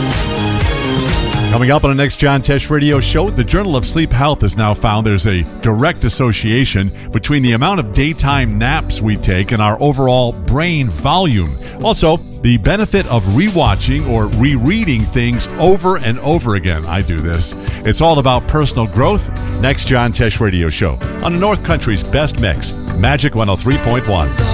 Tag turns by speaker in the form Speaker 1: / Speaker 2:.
Speaker 1: Coming up on the next John Tesh Radio Show, the Journal of Sleep Health has now found there's a direct association between the amount of daytime naps we take and our overall brain volume. Also, the benefit of rewatching or rereading things over and over again. I do this. It's all about personal growth. Next John Tesh Radio Show on the North Country's best mix, Magic 103.1.